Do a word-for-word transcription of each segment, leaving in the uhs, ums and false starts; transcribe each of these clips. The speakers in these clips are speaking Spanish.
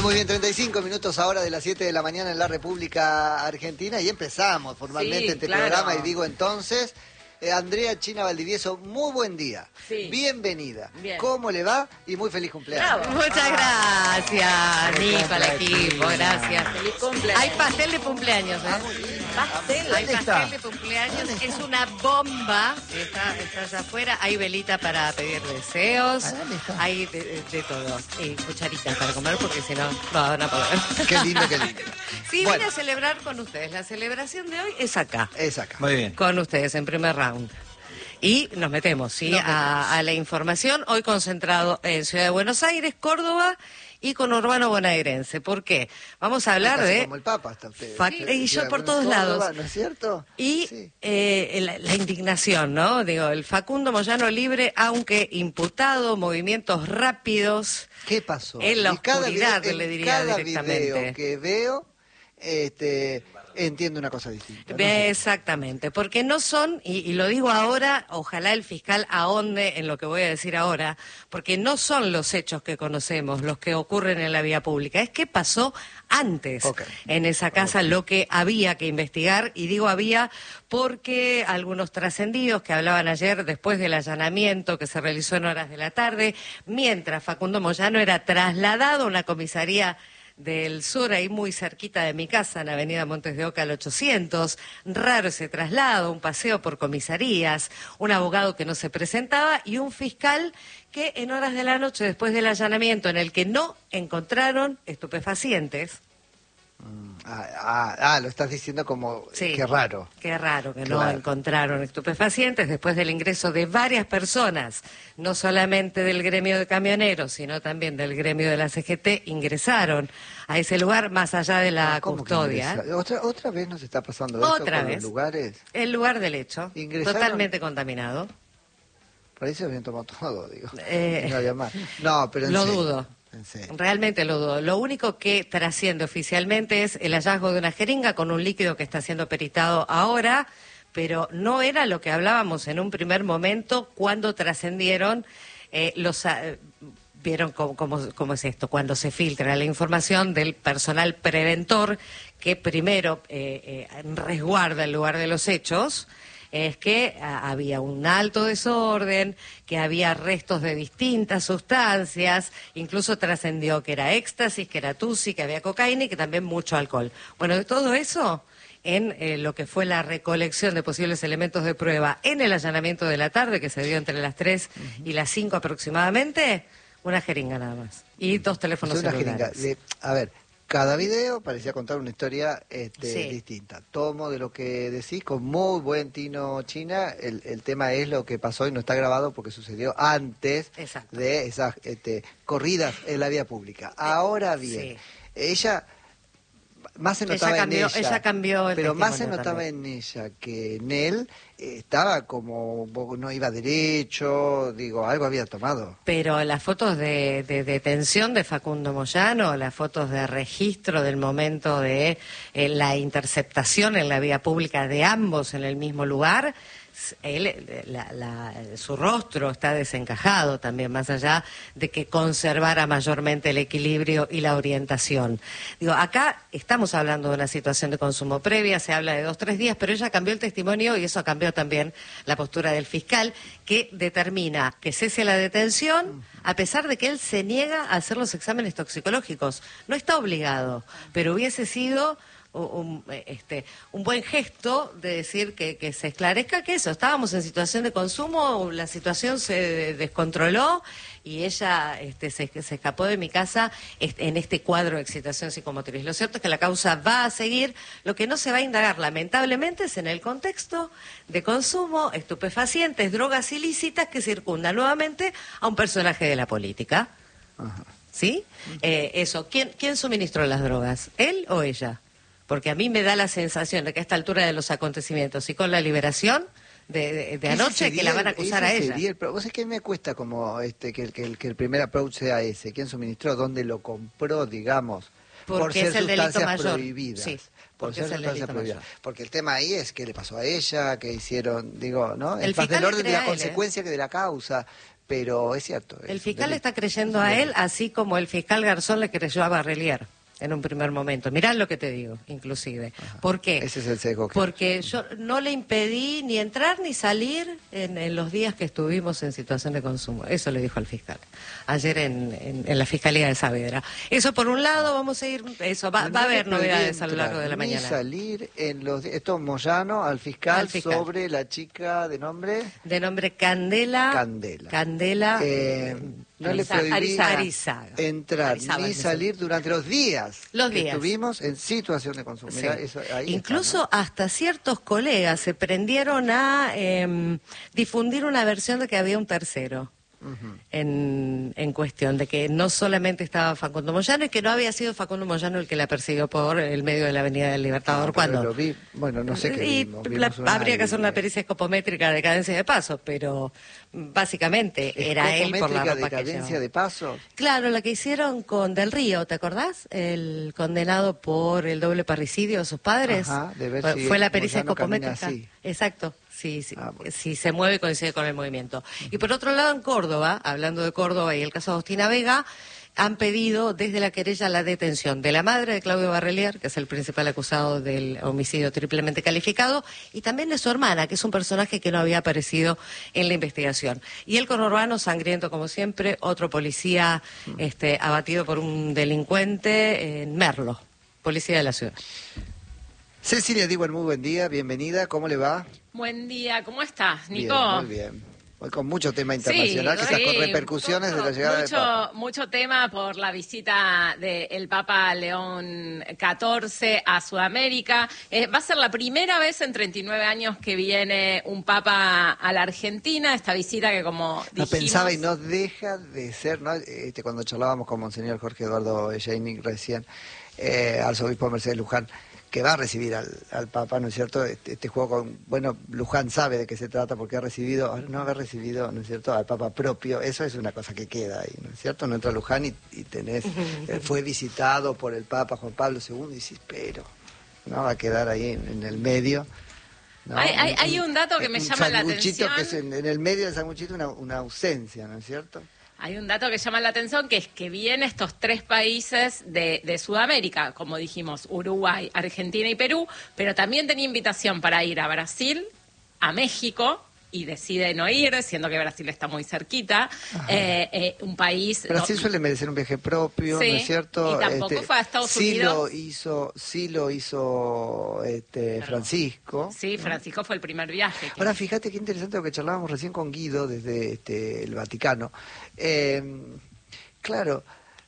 Bueno, muy bien, treinta y cinco minutos ahora de las siete de la mañana en la República Argentina y empezamos formalmente Sí, este claro. programa y digo entonces, eh, Andrea China Valdivieso, muy buen día, Sí. bienvenida, Bien. ¿cómo le va? Y muy feliz cumpleaños. Bravo. Muchas gracias, Nico, al equipo, gracias. Feliz cumpleaños. Hay pastel de cumpleaños, ¿eh? Pastel. Hay ¿Dónde está? pastel de cumpleaños, es una bomba, está, está allá afuera, hay velita para pedir deseos, ¿A dónde está? hay de, de- de todo, y cucharitas para comer porque si no, no van a poder. Qué lindo, qué lindo. Sí, Bueno. vine a celebrar con ustedes, la celebración de hoy es acá, Es acá. Muy bien. con ustedes en primer round. Y nos metemos, ¿sí? Nos metemos. A, a la información, hoy concentrado en Ciudad de Buenos Aires, Córdoba y con Urbano Bonaerense. ¿Por qué? Vamos a hablar Casi de... como el Papa está usted. Fac- Usted- y yo usted- por todos Córdoba, lados. ¿no es cierto? Y Sí. eh, la, la indignación, ¿no? Digo, el Facundo Moyano libre, aunque imputado, movimientos rápidos. ¿Qué pasó? En la Y cada oscuridad, video- le en diría cada directamente. video que veo, este, entiendo una cosa distinta. ¿no? Ve, Exactamente, porque no son, y, y lo digo ahora, ojalá el fiscal ahonde en lo que voy a decir ahora, porque no son los hechos que conocemos los que ocurren en la vía pública, es que pasó antes Ok. en esa casa Ok. lo que había que investigar, y digo había porque algunos trascendidos que hablaban ayer después del allanamiento que se realizó en horas de la tarde, mientras Facundo Moyano era trasladado a una comisaría del sur, ahí muy cerquita de mi casa, en Avenida Montes de Oca al ochocientos. Raro ese traslado, un paseo por comisarías, un abogado que no se presentaba y un fiscal que en horas de la noche, después del allanamiento en el que no encontraron estupefacientes. Ah, ah, ah, lo estás diciendo como, Sí. qué raro. Qué raro que no Claro. encontraron estupefacientes después del ingreso de varias personas, no solamente del gremio de camioneros, sino también del gremio de la C G T, ingresaron a ese lugar más allá de la Ah, ¿cómo que custodia. ingresa? ¿Otra, ¿Otra vez nos está pasando esto Otra con vez. los lugares? El lugar del hecho, ¿Ingresaron? totalmente contaminado. Por ahí se habían tomado todo, digo. Eh, no había más. No, pero en Lo serio, dudo. En serio. Realmente lo dudo. Lo único que trasciende oficialmente es el hallazgo de una jeringa con un líquido que está siendo peritado ahora, pero no era lo que hablábamos en un primer momento cuando trascendieron eh, los... ah, ¿Vieron cómo, cómo, cómo es esto? Cuando se filtra la información del personal preventor que primero eh, eh, resguarda el lugar de los hechos, es que ah, había un alto desorden, que había restos de distintas sustancias, incluso trascendió que era éxtasis, que era tusi, que había cocaína y que también mucho alcohol. Bueno, de todo eso, en eh, lo que fue la recolección de posibles elementos de prueba en el allanamiento de la tarde, que se dio entre las tres y las cinco aproximadamente, una jeringa nada más. Y dos teléfonos O sea, una jeringa. celulares. De- a ver, cada video parecía contar una historia este, Sí. distinta. Tomo de lo que decís con muy buen tino China. El, el tema es lo que pasó y no está grabado porque sucedió antes Exacto. de esas este, corridas en la vía pública. Ahora bien, Sí. ella... Más se Ella notaba cambió- en ella, ella cambió el pero más se testimonio notaba también. en ella que en él eh, estaba como un poco- no iba derecho, digo, algo había tomado. Pero las fotos de, de detención de Facundo Moyano, las fotos de registro del momento de eh, la interceptación en la vía pública de ambos en el mismo lugar, s- él, eh, la- la- su rostro está desencajado también, más allá de que conservara mayormente el equilibrio y la orientación. Digo, acá estamos hablando de una situación de consumo previa, se habla de dos, tres días, pero ella cambió el testimonio y eso cambió también la postura del fiscal, que determina que cese la detención, a pesar de que él se niega a hacer los exámenes toxicológicos. No está obligado, pero hubiese sido un, este, un buen gesto de decir que, que se esclarezca que eso, estábamos en situación de consumo, la situación se descontroló y ella este, se, se escapó de mi casa este, en este cuadro de excitación psicomotriz. Lo cierto es que la causa va a seguir, lo que no se va a indagar lamentablemente es en el contexto de consumo, estupefacientes, drogas ilícitas que circundan nuevamente a un personaje de la política. Ajá. ¿Sí? Eh, eso, ¿quién, ¿quién suministró las drogas? ¿Él o ella? Porque a mí me da la sensación de que a esta altura de los acontecimientos y con la liberación de, de, de anoche, Ese que la sería van a el- acusar a ese ella. sería el pro- Vos sabés que me cuesta como este que el, que el, que el primer approach sea ese. ¿Quién suministró? ¿Dónde lo compró, digamos? Porque por ser es el delito sustancias mayor. prohibidas. Sí, por porque ser es el sustancias delito prohibidas. mayor. Porque el tema ahí es qué le pasó a ella, qué hicieron, digo, ¿no? El Es más fiscal del le orden de cree la a él, ¿eh? consecuencia que de la causa. pero es cierto. El es fiscal un le está creyendo es un a él, delito. así como el fiscal Garzón le creyó a Barrelier en un primer momento. Mirá lo que te digo, inclusive. Ajá. ¿Por qué? Ese es el sesgo. Que... Porque yo no le impedí ni entrar ni salir en, en los días que estuvimos en situación de consumo. Eso le dijo al fiscal ayer en, en, en la Fiscalía de Saavedra. Eso por un lado, vamos a ir, eso va, No va a le haber novedades pedí a lo largo de la entrar, ni mañana. salir en los... Esto Moyano al fiscal, Al fiscal. sobre la chica de nombre... De nombre Candela. Candela. Candela. Eh, no le Arizaga. prohibí Arizaga. Arizaga. entrar Arizaga, ni dice. salir durante los días Los que días. estuvimos en situación de consumo. Mirá, Sí. eso, ahí Incluso está, ¿no? hasta ciertos colegas se prendieron a eh, difundir una versión de que había un tercero. Uh-huh. En, en cuestión de que no solamente estaba Facundo Moyano y que no había sido Facundo Moyano el que la persiguió por el medio de la Avenida del Libertador. No, cuando lo vi, bueno, no sé qué y vimos, la- vimos un habría que hacer una aire. pericia escopométrica de cadencia de paso, pero básicamente era él por la Escopométrica ropa de que cadencia llevaba. de paso. Claro, la que hicieron con Del Río, ¿te acordás? El condenado por el doble parricidio de sus padres. Ajá, de ver fue, si fue la pericia Moyano camina escopométrica. así. Exacto, sí, sí, Ah, bueno. si se mueve coincide con el movimiento. Uh-huh. Y por otro lado, en Córdoba, hablando de Córdoba y el caso de Agustina Vega, han pedido desde la querella la detención de la madre de Claudio Barrelier, que es el principal acusado del homicidio triplemente calificado, y también de su hermana, que es un personaje que no había aparecido en la investigación. Y el conurbano, sangriento como siempre, otro policía este, abatido por un delincuente en Merlo, policía de la ciudad. Cecilia Diwan, muy buen día, bienvenida, ¿cómo le va? Buen día, ¿cómo estás, Nico? Bien, muy bien. Hoy con mucho tema internacional, Sí, quizás sí, con repercusiones mucho, de la llegada mucho, del Papa. Mucho tema por la visita del Papa León catorce a Sudamérica. Eh, va a ser la primera vez en treinta y nueve años que viene un Papa a la Argentina. Esta visita que, como No dijimos... pensaba y no deja de ser, ¿no? Este, cuando charlábamos con Monseñor Jorge Eduardo Jainig recién, eh, arzobispo Mercedes Luján, que va a recibir al, al Papa, ¿no es cierto? Este, este juego con, bueno, Luján sabe de qué se trata porque ha recibido, no haber recibido, ¿no es cierto?, al Papa propio, eso es una cosa que queda ahí, ¿no es cierto? No entra Luján y, y tenés, eh, fue visitado por el Papa Juan Pablo segundo y dices, pero, ¿no? Va a quedar ahí en, en el medio. ¿No? Hay, hay, hay un dato que me un llama la sanguchito atención. que es en, en el medio del sanguchito una, una ausencia, ¿no es cierto? Hay un dato que llama la atención, que es que vienen estos tres países de, de Sudamérica, como dijimos, Uruguay, Argentina y Perú, pero también tenía invitación para ir a Brasil, a México, y decide no ir, siendo que Brasil está muy cerquita, eh, eh, un país... Brasil no, suele merecer un viaje propio, sí, ¿no es cierto? y tampoco Este, fue a Estados sí Unidos. Lo hizo, sí lo hizo este, Francisco. Sí, Francisco fue el primer viaje. que- Ahora, fíjate qué interesante lo que charlábamos recién con Guido desde este, el Vaticano. Eh, claro,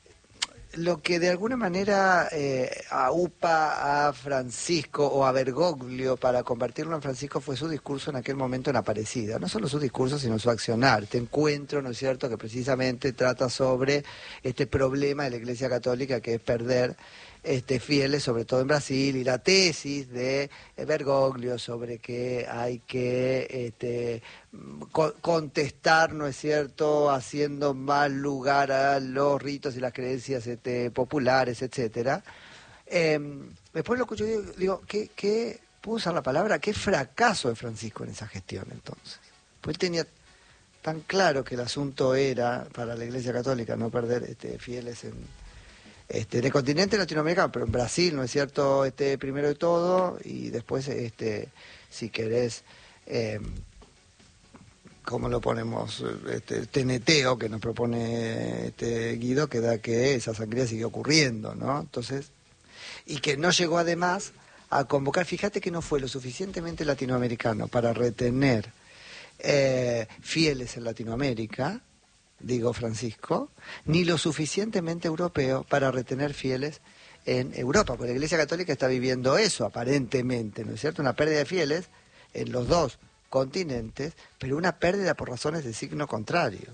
lo que de alguna manera eh, aupa a Francisco o a Bergoglio para convertirlo en Francisco fue su discurso en aquel momento en Aparecida. No solo su discurso, sino su accionar. Este encuentro, ¿no es cierto?, que precisamente trata sobre este problema de la Iglesia Católica, que es perder este, fieles, sobre todo en Brasil, y la tesis de Bergoglio sobre que hay que este, co- contestar, ¿no es cierto?, haciendo más lugar a los ritos y las creencias este, populares, etcétera. Eh, después lo que yo digo, digo ¿qué, qué, ¿puedo usar la palabra? ¿Qué fracaso de Francisco en esa gestión entonces? Pues él tenía tan claro que el asunto era, para la Iglesia Católica, no perder este, fieles en... Este, en el continente latinoamericano, pero en Brasil, ¿no es cierto?, este, primero de todo, y después, este, si querés, eh, ¿cómo lo ponemos? Este, teneteo que nos propone este Guido, que da que esa sangría sigue ocurriendo, ¿no? Entonces, y que no llegó además a convocar, fíjate que no fue lo suficientemente latinoamericano para retener eh, fieles en Latinoamérica, digo Francisco, ni lo suficientemente europeo para retener fieles en Europa, porque la Iglesia Católica está viviendo eso aparentemente, ¿no es cierto? Una pérdida de fieles en los dos continentes, pero una pérdida por razones de signo contrario.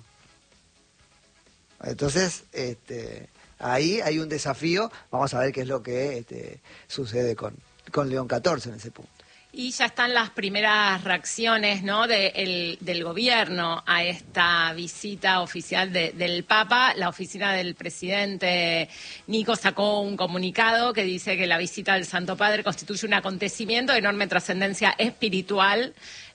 Entonces, este, ahí hay un desafío, vamos a ver qué es lo que este, sucede con, con León catorce en ese punto. Y ya están las primeras reacciones, ¿no?, de el, del gobierno a esta visita oficial de, del Papa. La oficina del presidente Nico sacó un comunicado que dice que la visita del Santo Padre constituye un acontecimiento de enorme trascendencia espiritual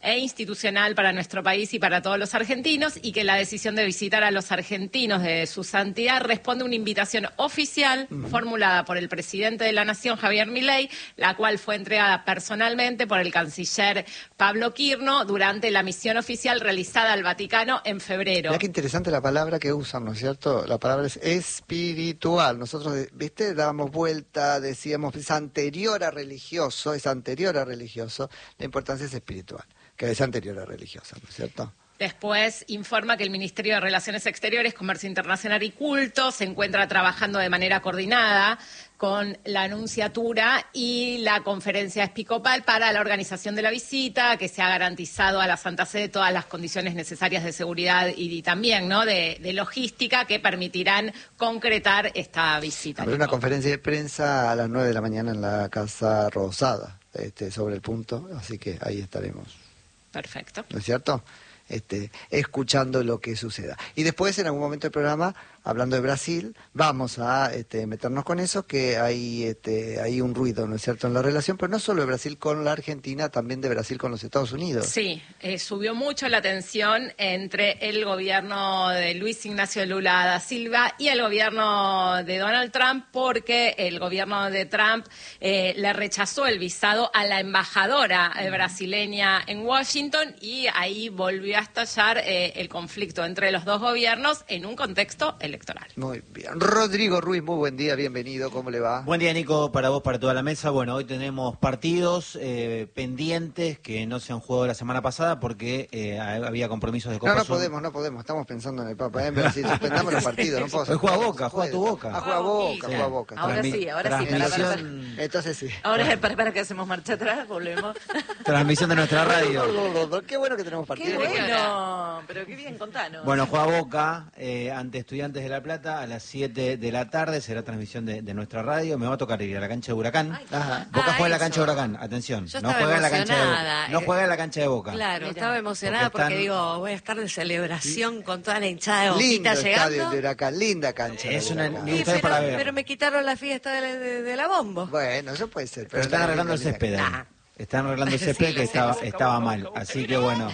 e institucional para nuestro país y para todos los argentinos, y que la decisión de visitar a los argentinos de su santidad responde a una invitación oficial uh-huh. formulada por el presidente de la Nación, Javier Milei, la cual fue entregada personalmente por el canciller Pablo Quirno durante la misión oficial realizada al Vaticano en febrero. Mira qué interesante la palabra que usan, ¿no es cierto? La palabra es espiritual. Nosotros, ¿viste? Dábamos vuelta, decíamos, es anterior a religioso, es anterior a religioso, la importancia es espiritual, que es anterior a religiosa, ¿no es cierto? Después informa que el Ministerio de Relaciones Exteriores, Comercio Internacional y Culto se encuentra trabajando de manera coordinada con la Anunciatura y la Conferencia Episcopal para la organización de la visita, que se ha garantizado a la Santa Sede todas las condiciones necesarias de seguridad y, y también ¿no? de, de logística que permitirán concretar esta visita. Habrá una conferencia de prensa a las nueve de la mañana en la Casa Rosada, este, sobre el punto, así que ahí estaremos. Perfecto. ¿No es cierto? Este, escuchando lo que suceda. Y después, en algún momento del programa, hablando de Brasil, vamos a este, meternos con eso, que hay, este, hay un ruido, ¿no es cierto?, en la relación, pero no solo de Brasil con la Argentina, también de Brasil con los Estados Unidos. Sí, eh, subió mucho la tensión entre el gobierno de Luis Ignacio Lula da Silva y el gobierno de Donald Trump, porque el gobierno de Trump eh, le rechazó el visado a la embajadora eh, brasileña en Washington, y ahí volvió a estallar eh, el conflicto entre los dos gobiernos en un contexto electoral. Muy bien. Rodrigo Ruiz, muy buen día, bienvenido, ¿cómo le va? Buen día, Nico, para vos, para toda la mesa. Bueno, hoy tenemos partidos eh, pendientes que no se han jugado la semana pasada porque eh, había compromisos de Copa No, no Sur. podemos, no podemos, estamos pensando en el Papa, ¿eh? Pero si suspendamos los partidos, no puedo. Hoy juega Boca, juega tu Boca. Ah, juega Boca, Sí. juega Boca. Ahora Transmi- sí, ahora sí. Para, para, para. transmisión- Entonces sí. Ahora para, para que hacemos marcha atrás, volvemos. Transmisión de nuestra radio. Qué bueno que tenemos Qué partidos. bueno, pero qué bien, contanos. Bueno, juega Boca eh, ante Estudiantes de La Plata a las siete de la tarde, será transmisión de, de nuestra radio. Me va a tocar ir a la cancha de Huracán. Ay, Ajá. Boca Ah, juega en la eso. cancha de Huracán, atención. Yo No estaba juega en la cancha de emocionada, Boca. No eh. juega en la cancha de Boca. Claro, Mira, estaba emocionada porque porque, están- digo, voy a estar de celebración con toda la hinchada de Lindo Boquita estadio llegando. de Huracán, linda cancha. Es de una- Huracán. me Sí, gustaría pero, para ver. pero me quitaron la fiesta de, de- de la bombo. Bueno, eso puede ser. Pero están la- arreglando el linda- césped ahí. Ah. Están arreglando el césped que estaba, estaba mal. Así que bueno,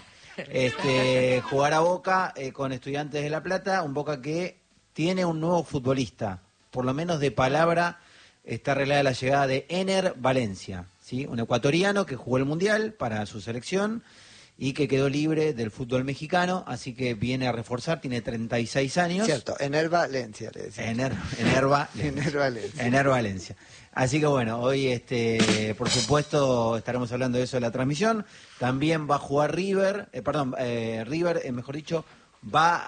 este, jugar a Boca eh, con Estudiantes de La Plata, un Boca que tiene un nuevo futbolista, por lo menos de palabra está arreglada la llegada de Ener Valencia, ¿sí? Un ecuatoriano que jugó el Mundial para su selección y que quedó libre del fútbol mexicano, así que viene a reforzar, tiene treinta y seis años. Cierto, Ener Valencia le decía. Ener, Ener Valencia. Ener Valencia. Ener Valencia. Así que bueno, hoy este, por supuesto estaremos hablando de eso de la transmisión. También va a jugar River, eh, perdón, eh, River, eh, mejor dicho, va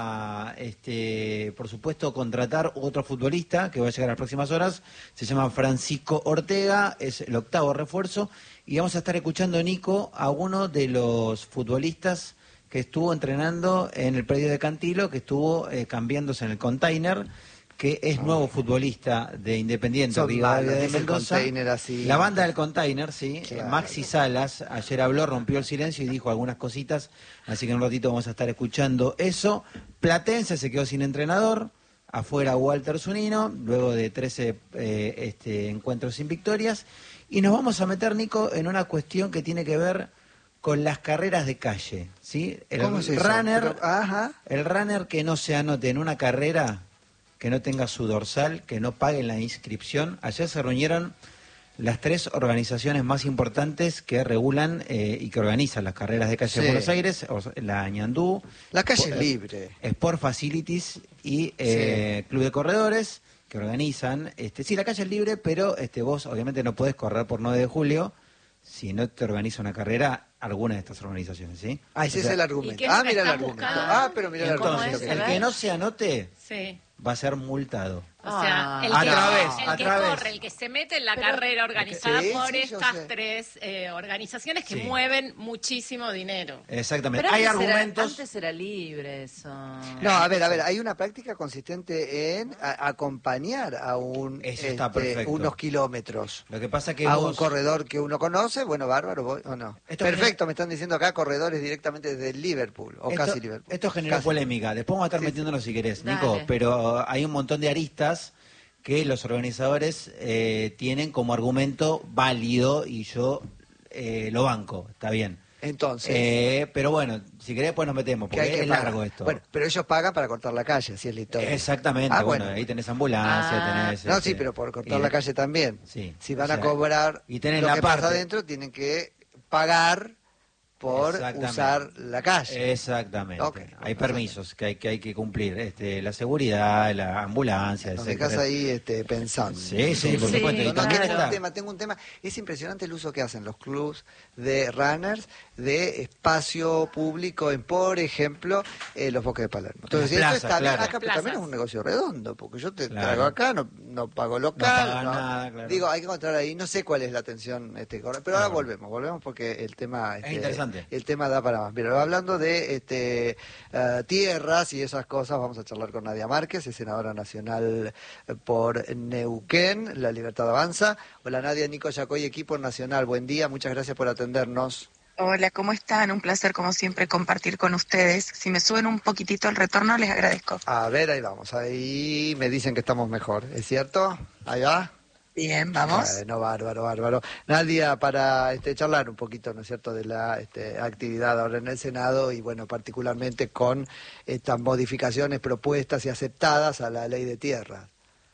a, este, por supuesto, contratar otro futbolista que va a llegar a las próximas horas. Se llama Francisco Ortega, es el octavo refuerzo. Y vamos a estar escuchando, Nico, a uno de los futbolistas que estuvo entrenando en el predio de Cantilo, que estuvo eh, cambiándose en el container, que es nuevo futbolista de Independiente Son Rivadavia malos, de dice el Mendoza. container así. La banda del container, sí. Claro. Maxi Salas ayer habló, rompió el silencio y dijo algunas cositas, así que en un ratito vamos a estar escuchando eso. Platense se quedó sin entrenador, afuera Walter Zunino, luego de trece eh, este, encuentros sin victorias. Y nos vamos a meter, Nico, en una cuestión que tiene que ver con las carreras de calle, ¿sí? El ¿Cómo es eso? runner, Pero- ajá. el runner que no se anote en una carrera, que no tenga su dorsal, que no pague la inscripción. Ayer se reunieron las tres organizaciones más importantes que regulan eh, y que organizan las carreras de calle Sí. de Buenos Aires, o sea, la Ñandú, La calle es Sport- libre. Sport Facilities y eh, Club de Corredores, que organizan. Este, sí, la calle es libre, pero este, vos obviamente no podés correr por nueve de julio si no te organiza una carrera alguna de estas organizaciones, ¿sí? Ah, ese O sea, es el argumento. ¿y qué es Ah, lo que mira el están argumento. buscando? Ah, pero mira el ¿Cómo argumento. Entonces, es? que el A que ver. no se anote Sí. va a ser multado. O sea, el A que, través, el a que través. corre, el que se mete en la Pero- carrera organizada Sí, por sí, yo estas sé. tres eh, organizaciones que Sí. mueven muchísimo dinero. Exactamente. Pero Hay antes era- argumentos. antes era libre eso. No, a ver, a ver, hay una práctica consistente en a- acompañar a un Eso está este, perfecto. unos kilómetros Lo que pasa que a vos- un corredor que uno conoce, bueno, bárbaro, voy o no. Esto Perfecto, me están diciendo acá corredores directamente desde Liverpool, o esto, casi Liverpool. esto generó Casi. polémica. Después vamos a estar Sí, metiéndonos si querés, Dale. Nico. Pero hay un montón de aristas que los organizadores eh, tienen como argumento válido y yo eh, lo banco. Está bien. Entonces, Eh, pero bueno, si querés, pues nos metemos, que hay porque que es pagar. largo esto. Bueno, pero ellos pagan para cortar la calle, así es la historia. Exactamente, Ah, bueno, bueno. ahí tenés ambulancia, Ah. tenés... No, este, sí, pero por cortar y- la calle también. Sí, Si o van sea, a cobrar y tenés lo la que parte- pasa adentro, tienen que pagar por Exactamente. usar la calle. Exactamente. Ok, Hay bueno, permisos que hay que hay que cumplir, este, la seguridad, la ambulancia, Nos etcétera. dejas ahí este, pensando. Sí, sí, por Sí, supuesto. Y No, no, también tengo está- un tema, tengo un tema. Es impresionante el uso que hacen los clubs de runners de espacio público en, por ejemplo, eh, los Bosques de Palermo. Entonces, Las esto plazas, está bien claro. acá, pero también Plazas. es un negocio redondo, porque yo te Claro. traigo acá, no, no pago local, pagas no- nada, claro. digo, hay que encontrar ahí, no sé cuál es la atención, este, corre- pero ahora Claro. volvemos, volvemos porque el tema, este, interesante. el tema da para más. Pero hablando de este, eh, tierras y esas cosas, vamos a charlar con Nadia Márquez, es senadora nacional eh, por Neuquén, La Libertad Avanza. Hola Nadia, Nico Yacoy, equipo nacional, buen día, muchas gracias por atendernos. Hola, ¿cómo están? Un placer, como siempre, compartir con ustedes. Si me suben un poquitito el retorno, les agradezco. A ver, ahí vamos, ahí me dicen que estamos mejor, ¿es cierto? Ahí va. Bien, vamos. Bueno, bárbaro, bárbaro. Nadia, para este, charlar un poquito, ¿no es cierto?, de la este, actividad ahora en el Senado y, bueno, particularmente con estas modificaciones propuestas y aceptadas a la ley de tierras.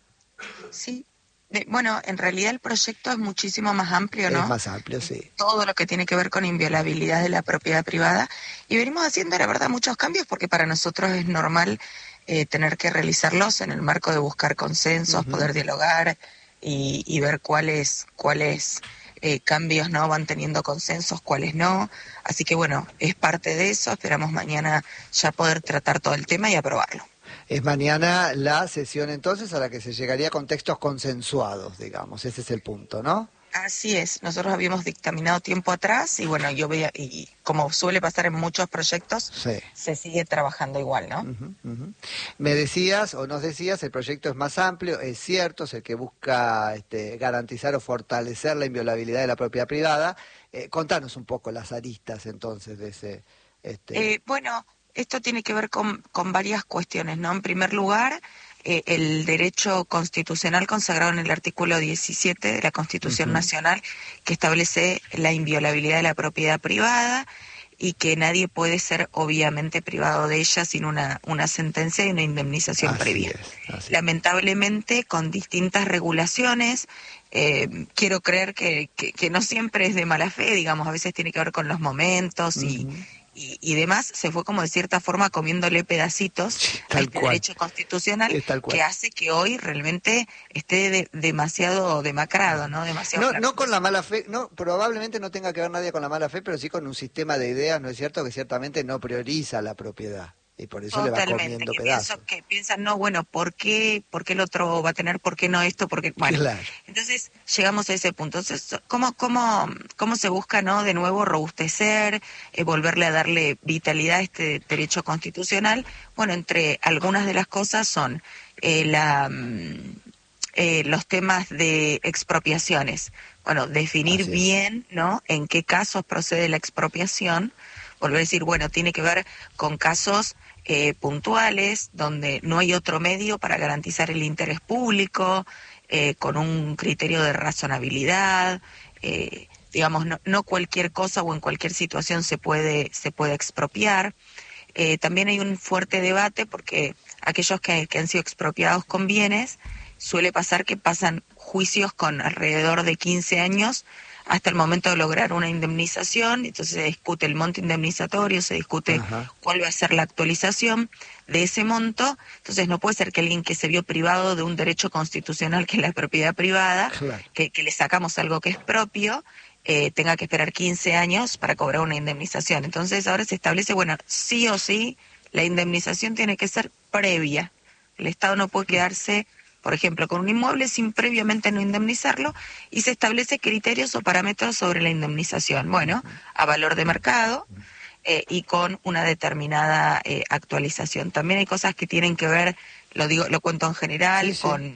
Sí. De- bueno, en realidad el proyecto es muchísimo más amplio, ¿no? Es más amplio, sí. Todo lo que tiene que ver con inviolabilidad de la propiedad privada. Y venimos haciendo, la verdad, muchos cambios porque para nosotros es normal eh, tener que realizarlos en el marco de buscar consensos, Ujú. poder dialogar y, y ver cuáles cuáles eh, cambios no van teniendo consensos, cuáles no. Así que bueno, es parte de eso. Esperamos mañana ya poder tratar todo el tema y aprobarlo. Es mañana la sesión entonces a la que se llegaría con textos consensuados, digamos, ese es el punto, ¿no? Así es, nosotros habíamos dictaminado tiempo atrás y bueno, yo veía, y como suele pasar en muchos proyectos, Sí. se sigue trabajando igual, ¿no? Ujú, ujú. Me decías o nos decías, el proyecto es más amplio, es cierto, es el que busca este, garantizar o fortalecer la inviolabilidad de la propiedad privada. Eh, contanos un poco las aristas entonces de ese... Este... Eh, bueno, esto tiene que ver con, con varias cuestiones, ¿no? En primer lugar, eh, el derecho constitucional consagrado en el artículo diecisiete de la Constitución Ujú. Nacional, que establece la inviolabilidad de la propiedad privada y que nadie puede ser obviamente privado de ella sin una, una sentencia y una indemnización Así previa. es, así es. Lamentablemente, con distintas regulaciones, eh, quiero creer que, que, que no siempre es de mala fe, digamos, a veces tiene que ver con los momentos y, Ujú. y, y demás, se fue como de cierta forma comiéndole pedacitos Sí, a tal este cual. derecho constitucional Es tal cual. que hace que hoy realmente esté de- demasiado demacrado, ¿no? Demasiado No, flaco. no con la mala fe, no, probablemente no tenga que ver nadie con la mala fe, pero sí con un sistema de ideas, ¿no es cierto?, que ciertamente no prioriza la propiedad y por eso le va Totalmente, comiendo que, pedazos. pienso, que piensan, no, bueno, ¿por qué, ¿por qué el otro va a tener, por qué no esto? Porque, bueno, Claro. entonces llegamos a ese punto. Entonces, ¿cómo, cómo, cómo se busca, no, de nuevo robustecer, eh, volverle a darle vitalidad a este derecho constitucional? Bueno, entre algunas de las cosas son eh, la, mm, eh, los temas de expropiaciones. Bueno, definir Así es. bien, ¿no?, en qué casos procede la expropiación. Volver a decir, bueno, tiene que ver con casos eh, puntuales, donde no hay otro medio para garantizar el interés público, eh, con un criterio de razonabilidad, eh, digamos, no, no cualquier cosa o en cualquier situación se puede, se puede expropiar. Eh, también hay un fuerte debate porque aquellos que, que han sido expropiados con bienes, suele pasar que pasan juicios con alrededor de quince años hasta el momento de lograr una indemnización, entonces se discute el monto indemnizatorio, se discute Ajá. cuál va a ser la actualización de ese monto, entonces no puede ser que alguien que se vio privado de un derecho constitucional que es la propiedad privada, Claro. que, que le sacamos algo que es propio, eh, tenga que esperar quince años para cobrar una indemnización. Entonces ahora se establece, bueno, sí o sí, la indemnización tiene que ser previa. El Estado no puede quedarse, por ejemplo, con un inmueble sin previamente no indemnizarlo, y se establece criterios o parámetros sobre la indemnización. Bueno, a valor de mercado eh, y con una determinada eh, actualización. También hay cosas que tienen que ver, lo digo, lo cuento en general, Sí, sí. con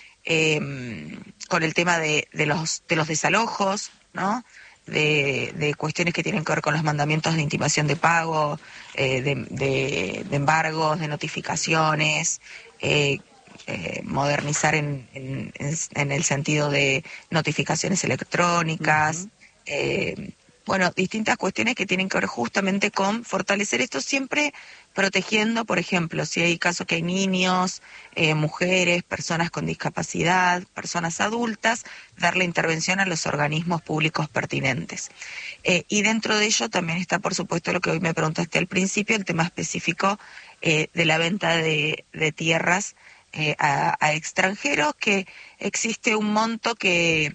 eh, con el tema de, de los de los desalojos, ¿no? De, de cuestiones que tienen que ver con los mandamientos de intimación de pago, eh, de, de, de embargos, de notificaciones, eh, eh, modernizar en, en, en el sentido de notificaciones electrónicas, Ujú. eh, bueno, distintas cuestiones que tienen que ver justamente con fortalecer esto, siempre protegiendo, por ejemplo, si hay casos que hay niños, eh, mujeres, personas con discapacidad, personas adultas, darle intervención a los organismos públicos pertinentes. Eh, y dentro de ello también está, por supuesto, lo que hoy me preguntaste al principio, el tema específico eh, de la venta de, de tierras eh, a, a extranjeros, que existe un monto que...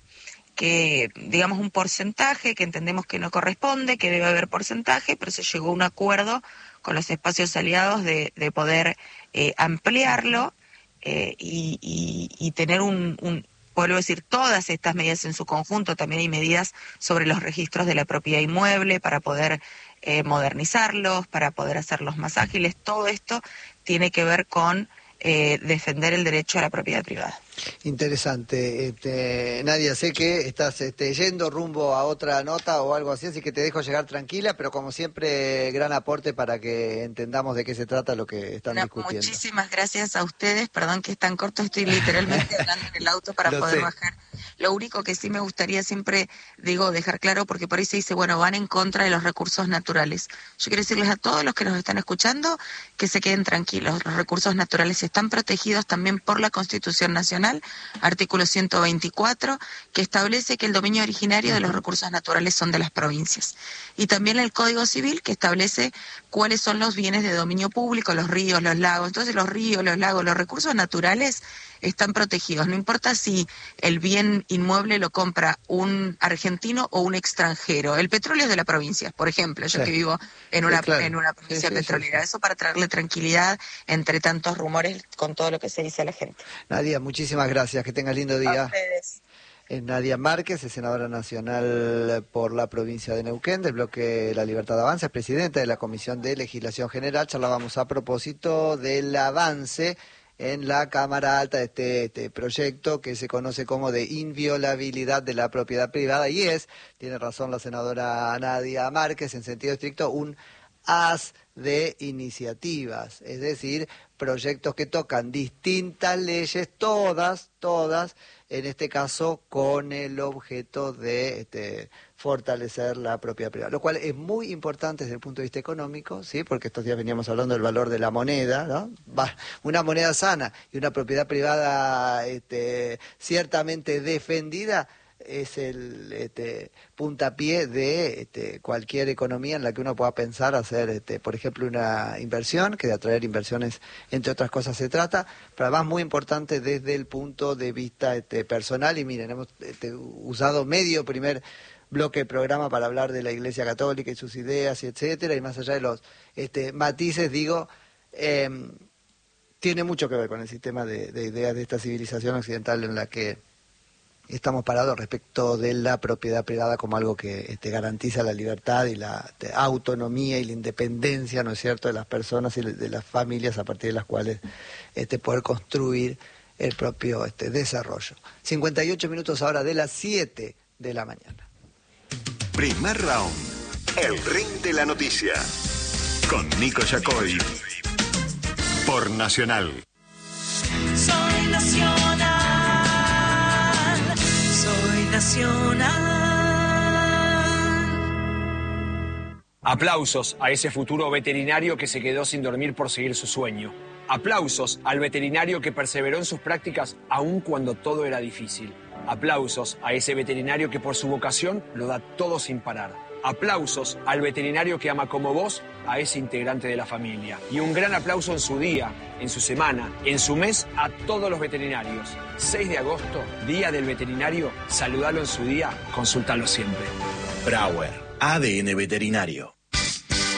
que digamos un porcentaje que entendemos que no corresponde, que debe haber porcentaje, pero se llegó a un acuerdo con los espacios aliados de, de poder eh, ampliarlo eh, y, y, y tener un, un, vuelvo a decir, todas estas medidas en su conjunto. También hay medidas sobre los registros de la propiedad inmueble para poder eh, modernizarlos, para poder hacerlos más ágiles. Todo esto tiene que ver con eh, defender el derecho a la propiedad privada. Interesante. Este, Nadia, sé que estás este, yendo rumbo a otra nota o algo así, así que te dejo llegar tranquila, pero como siempre, gran aporte para que entendamos de qué se trata lo que están No, discutiendo. muchísimas gracias a ustedes, perdón que es tan corto, estoy literalmente hablando en el auto para Lo poder sé. bajar. Lo único que sí me gustaría siempre, digo, dejar claro, porque por ahí se dice, bueno, van en contra de los recursos naturales. Yo quiero decirles a todos los que nos están escuchando que se queden tranquilos, los recursos naturales están protegidos también por la Constitución Nacional, artículo ciento veinticuatro, que establece que el dominio originario de los recursos naturales son de las provincias. Y también el Código Civil, que establece cuáles son los bienes de dominio público, los ríos, los lagos. Entonces los ríos, los lagos, los recursos naturales están protegidos. No importa si el bien inmueble lo compra un argentino o un extranjero. El petróleo es de la provincia, por ejemplo, yo Sí. que vivo en una, Sí, claro. en una provincia Sí, sí, petrolera. sí, sí. Eso para traerle tranquilidad entre tantos rumores con todo lo que se dice a la gente. Nadia, muchísimas gracias, que tengas lindo A día. ustedes. Es Nadia Márquez, es senadora nacional por la provincia de Neuquén, del bloque La Libertad Avanza, es presidenta de la Comisión de Legislación General. Charlábamos a propósito del avance en la Cámara Alta de este, este proyecto que se conoce como de inviolabilidad de la propiedad privada, y es, tiene razón la senadora Nadia Márquez, en sentido estricto, un haz de iniciativas, es decir, proyectos que tocan distintas leyes, todas, todas, en este caso con el objeto de este, fortalecer la propiedad privada, lo cual es muy importante desde el punto de vista económico, ¿sí? Porque estos días veníamos hablando del valor de la moneda, ¿no? Va, una moneda sana y una propiedad privada este, ciertamente defendida es el este, puntapié de este, cualquier economía en la que uno pueda pensar hacer, este, por ejemplo, una inversión, que de atraer inversiones, entre otras cosas, se trata, pero además muy importante desde el punto de vista este, personal. Y miren, hemos este, usado medio primer bloque de programa para hablar de la Iglesia Católica y sus ideas, y etcétera, y más allá de los este, matices, digo, eh, tiene mucho que ver con el sistema de, de ideas de esta civilización occidental en la que estamos parados respecto de la propiedad privada como algo que este, garantiza la libertad y la este, autonomía y la independencia, ¿no es cierto?, de las personas y de las familias, a partir de las cuales este, poder construir el propio este, desarrollo. cincuenta y ocho minutos ahora de las siete de la mañana. Primer round. El ring de la noticia. Con Nico Yacoy. Por Nacional. Soy nacional. Soy nacional. Aplausos a ese futuro veterinario que se quedó sin dormir por seguir su sueño. Aplausos al veterinario que perseveró en sus prácticas aun cuando todo era difícil. Aplausos a ese veterinario que por su vocación lo da todo sin parar. Aplausos al veterinario que ama como vos a ese integrante de la familia. Y un gran aplauso en su día, en su semana, en su mes a todos los veterinarios. seis de agosto, Día del Veterinario. Saludalo en su día, consultalo siempre. Brauer, A D N Veterinario.